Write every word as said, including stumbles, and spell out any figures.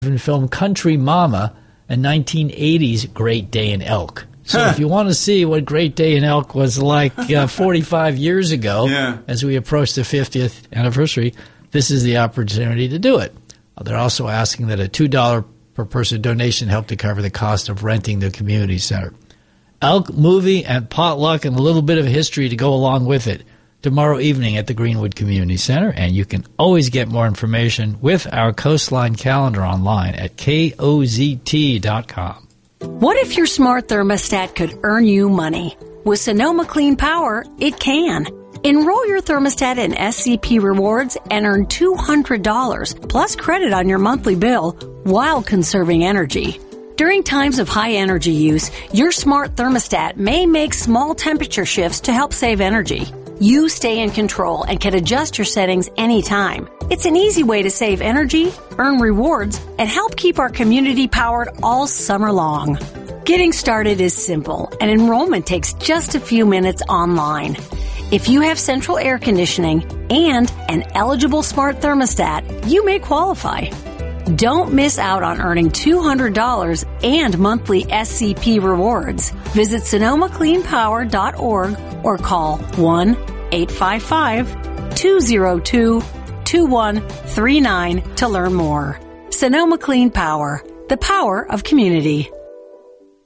film Country Mama, a nineteen eighties Great Day in Elk. So Huh. if you want to see what Great Day in Elk was like uh, forty-five years ago, Yeah. as we approach the fiftieth anniversary, this is the opportunity to do it. Uh, They're also asking that a two dollars per person donation help to cover the cost of renting the community center. Elk movie and potluck and a little bit of history to go along with it tomorrow evening at the Greenwood Community Center, and you can always get more information with our Coastline calendar online at K O Z T dot com. What if your smart thermostat could earn you money? With Sonoma Clean Power, it can. Enroll your thermostat in S C P Rewards and earn two hundred dollars plus credit on your monthly bill while conserving energy. During times of high energy use, your smart thermostat may make small temperature shifts to help save energy. You stay in control and can adjust your settings anytime. It's an easy way to save energy, earn rewards, and help keep our community powered all summer long. Getting started is simple, and enrollment takes just a few minutes online. If you have central air conditioning and an eligible smart thermostat, you may qualify. Don't miss out on earning two hundred dollars and monthly S C P rewards. Visit Sonoma Clean Power dot org or call one eight five five, two zero two, two one three nine to learn more. Sonoma Clean Power, the power of community.